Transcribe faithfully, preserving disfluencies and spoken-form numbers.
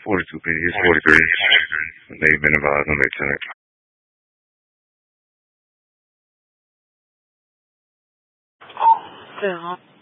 forty-two, P D. It's forty-three. They've been advised on their tenant. Yeah.